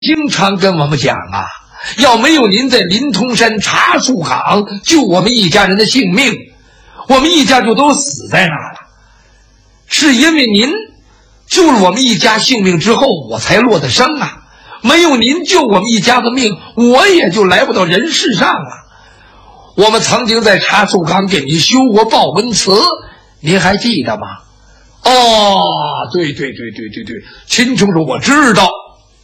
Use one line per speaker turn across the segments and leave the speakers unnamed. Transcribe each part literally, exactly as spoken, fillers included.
经常跟我们讲啊，要没有您在临潼山茶树岗救我们一家人的性命，我们一家就都死在那儿了。是因为您救了我们一家性命之后，我才落得生啊。没有您救我们一家的命，我也就来不到人世上了。我们曾经在茶树岗给您修过报恩祠，您还记得吗？哦，对对对对对对，秦琼说我知道。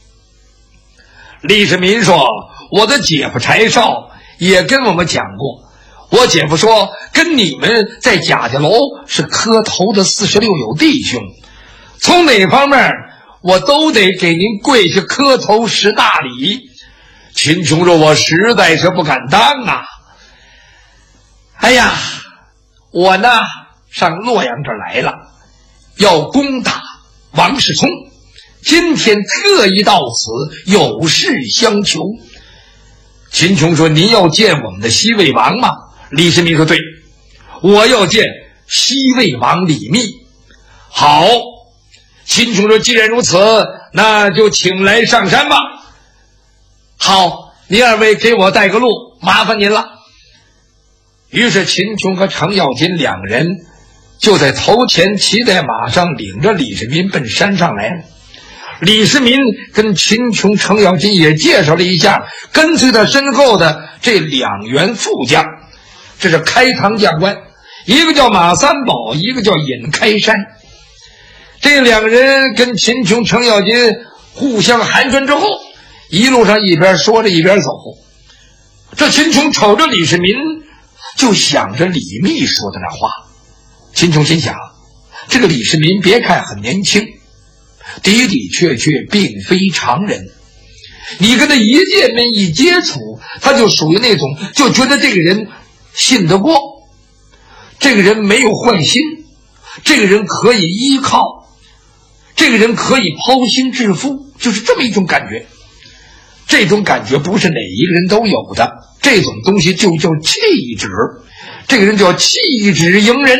李世民说，我的姐夫柴少也跟我们讲过，我姐夫说跟你们在贾家楼是磕头的四十六友弟兄，从哪方面我都得给您跪下磕头十大礼。秦琼说我实在是不敢当啊。哎呀，我呢上洛阳这儿来了，要攻打王世充，今天特意到此，有事相求。秦琼说您要见我们的西魏王吗？李世民说对，我要见西魏王李密。好，秦琼说既然如此，那就请来上山吧。好，您二位给我带个路，麻烦您了。于是秦琼和程咬金两人就在头前骑在马上，领着李世民奔山上来了。李世民跟秦琼、程咬金也介绍了一下跟随他身后的这两员副将，这是开堂将官，一个叫马三宝，一个叫尹开山。这两人跟秦琼、程咬金互相寒暄之后，一路上一边说着一边走。这秦琼瞅着李世民，就想着李密说的那话。秦琼心想，这个李世民别看很年轻，的的确确并非常人。你跟他一见面一接触，他就属于那种就觉得这个人信得过，这个人没有坏心，这个人可以依靠，这个人可以抛心置腹，就是这么一种感觉。这种感觉不是哪一个人都有的，这种东西就叫气质，这个人叫气质迎人。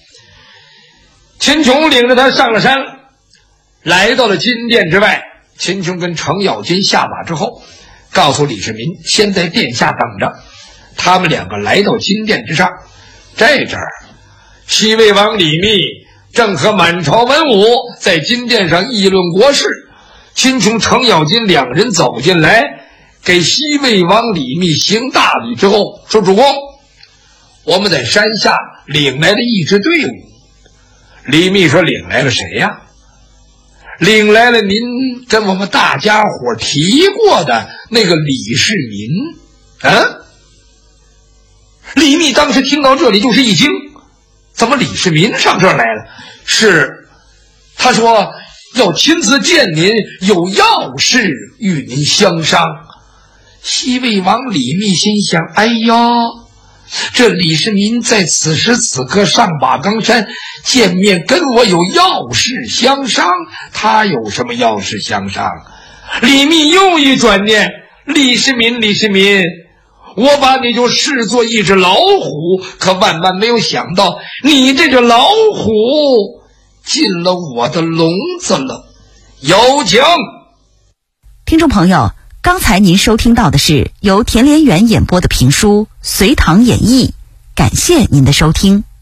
秦琼领着他上了山，来到了金殿之外。秦琼跟程咬金下马之后，告诉李世民先在殿下等着。他们两个来到金殿之上，在这儿西魏王李密正和满朝文武在金殿上议论国事。秦琼、程咬金两人走进来，给西魏王李密行大礼之后说，主公，我们在山下领来了一支队伍。李密说，领来了谁呀？领来了您跟我们大家伙提过的那个李世民啊。李密当时听到这里就是一惊，怎么李世民上这儿来了？是，他说要亲自见您，有要事与您相商。西魏王李密心想，哎呦，这李世民在此时此刻上瓦岗山见面，跟我有要事相商，他有什么要事相商？李密又一转念，李世民李世民，我把你就视作一只老虎，可万万没有想到你这只老虎进了我的笼子了。有请。
听众朋友，刚才您收听到的是由田连元演播的评书《隋唐演义》，感谢您的收听。